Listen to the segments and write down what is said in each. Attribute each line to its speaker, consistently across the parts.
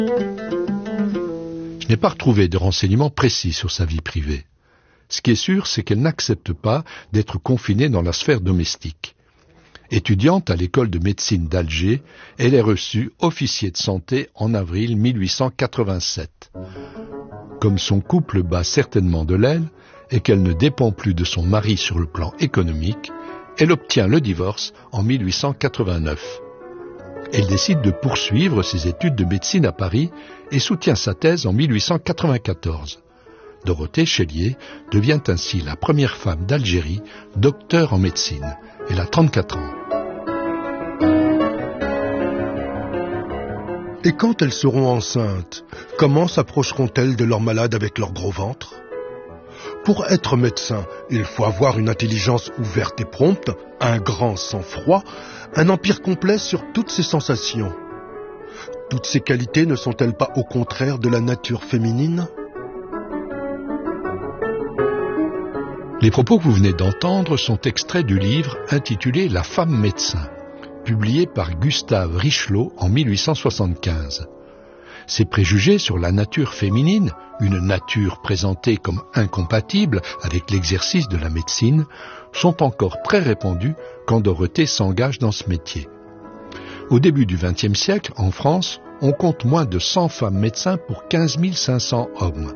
Speaker 1: Je n'ai pas retrouvé de renseignements précis sur sa vie privée. Ce qui est sûr, c'est qu'elle n'accepte pas d'être confinée dans la sphère domestique. Étudiante à l'école de médecine d'Alger, elle est reçue officier de santé en avril 1887. Comme son couple bat certainement de l'aile et qu'elle ne dépend plus de son mari sur le plan économique, elle obtient le divorce en 1889. Elle décide de poursuivre ses études de médecine à Paris et soutient sa thèse en 1894. Dorothée Chélier devient ainsi la première femme d'Algérie, docteur en médecine. Elle a 34 ans.
Speaker 2: Et quand elles seront enceintes, comment s'approcheront-elles de leurs malades avec leur gros ventre ? Pour être médecin, il faut avoir une intelligence ouverte et prompte, un grand sang-froid, un empire complet sur toutes ses sensations. Toutes ces qualités ne sont-elles pas au contraire de la nature féminine ?
Speaker 1: Les propos que vous venez d'entendre sont extraits du livre intitulé « La femme médecin », publié par Gustave Richelot en 1875. Ces préjugés sur la nature féminine, une nature présentée comme incompatible avec l'exercice de la médecine, sont encore très répandus quand Dorothée s'engage dans ce métier. Au début du XXe siècle, en France, on compte moins de 100 femmes médecins pour 15 500 hommes.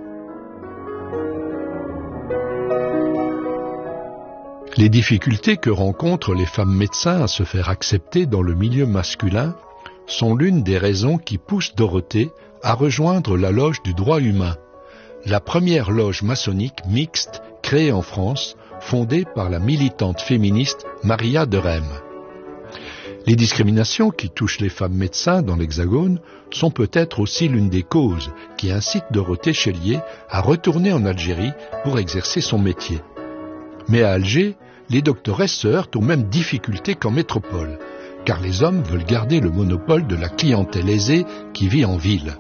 Speaker 1: Les difficultés que rencontrent les femmes médecins à se faire accepter dans le milieu masculin sont l'une des raisons qui poussent Dorothée à rejoindre la loge du droit humain, la première loge maçonnique mixte créée en France, fondée par la militante féministe Maria de Rheims. Les discriminations qui touchent les femmes médecins dans l'Hexagone sont peut-être aussi l'une des causes qui incitent Dorothée Chélier à retourner en Algérie pour exercer son métier. Mais à Alger, les doctoresses se heurtent aux mêmes difficultés qu'en métropole, car les hommes veulent garder le monopole de la clientèle aisée qui vit en ville.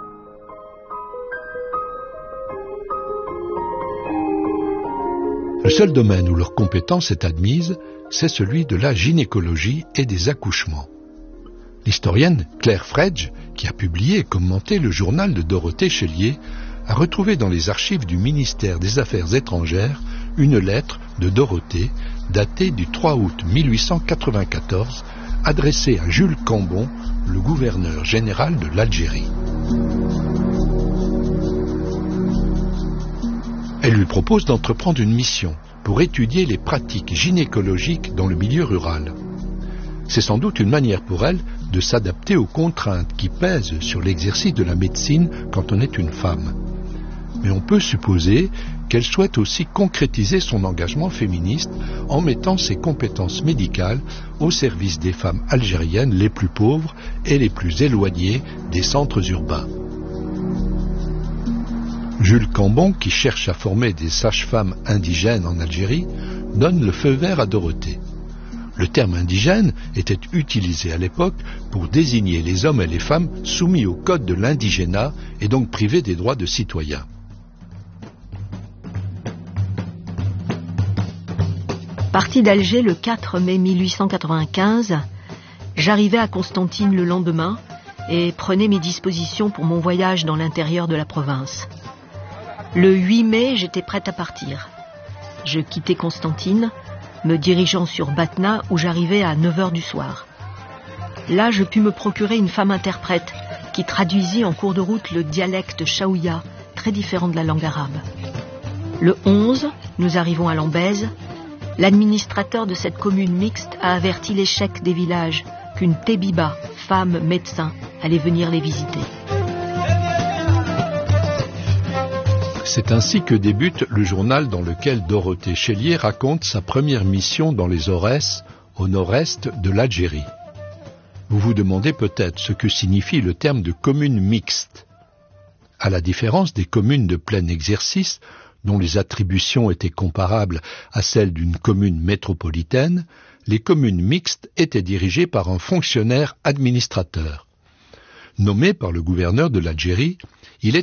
Speaker 1: Le seul domaine où leur compétence est admise, c'est celui de la gynécologie et des accouchements. L'historienne Claire Fredge, qui a publié et commenté le journal de Dorothée Chélier, a retrouvé dans les archives du ministère des Affaires étrangères une lettre de Dorothée datée du 3 août 1894 adressée à Jules Cambon, le gouverneur général de l'Algérie. Elle lui propose d'entreprendre une mission pour étudier les pratiques gynécologiques dans le milieu rural. C'est sans doute une manière pour elle de s'adapter aux contraintes qui pèsent sur l'exercice de la médecine quand on est une femme. Mais on peut supposer qu'elle souhaite aussi concrétiser son engagement féministe en mettant ses compétences médicales au service des femmes algériennes les plus pauvres et les plus éloignées des centres urbains. Jules Cambon, qui cherche à former des sages-femmes indigènes en Algérie, donne le feu vert à Dorothée. Le terme indigène était utilisé à l'époque pour désigner les hommes et les femmes soumis au code de l'indigénat et donc privés des droits de citoyens.
Speaker 3: Parti d'Alger le 4 mai 1895, j'arrivais à Constantine le lendemain et prenais mes dispositions pour mon voyage dans l'intérieur de la province. Le 8 mai, j'étais prête à partir. Je quittais Constantine, me dirigeant sur Batna où j'arrivais à 9h du soir. Là, je pus me procurer une femme interprète qui traduisit en cours de route le dialecte chaouia, très différent de la langue arabe. Le 11, nous arrivons à Lambèze. L'administrateur de cette commune mixte a averti les cheikhs des villages qu'une tébiba, femme médecin, allait venir les visiter.
Speaker 1: C'est ainsi que débute le journal dans lequel Dorothée Chélier raconte sa première mission dans les Aurès, au nord-est de l'Algérie. Vous vous demandez peut-être ce que signifie le terme de commune mixte. À la différence des communes de plein exercice, dont les attributions étaient comparables à celles d'une commune métropolitaine, les communes mixtes étaient dirigées par un fonctionnaire administrateur. Nommé par le gouverneur de l'Algérie, il est